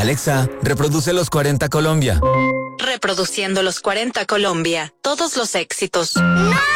Alexa, reproduce los 40 Colombia. Reproduciendo los 40 Colombia. Todos los éxitos. ¡No!